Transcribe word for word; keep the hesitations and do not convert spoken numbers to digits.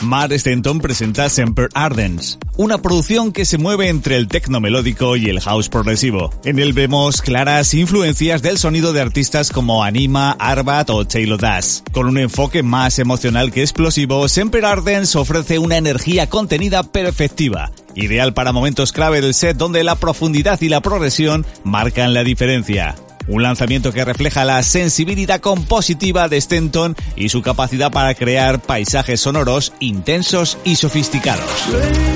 Mark Stanton presenta Semper Ardens, una producción que se mueve entre el techno melódico y el house progresivo. En él vemos claras influencias del sonido de artistas como Anima, Arbat o Taylor Dash. Con un enfoque más emocional que explosivo, Semper Ardens ofrece una energía contenida pero efectiva, ideal para momentos clave del set donde la profundidad y la progresión marcan la diferencia. Un lanzamiento que refleja la sensibilidad compositiva de Stanton y su capacidad para crear paisajes sonoros intensos y sofisticados.